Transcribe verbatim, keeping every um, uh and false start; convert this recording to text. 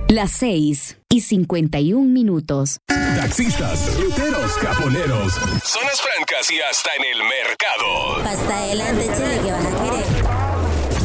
Las seis y cincuenta y un minutos. Taxistas, ruteros, caponeros, zonas francas y hasta en el mercado. Pasta adelante, chile.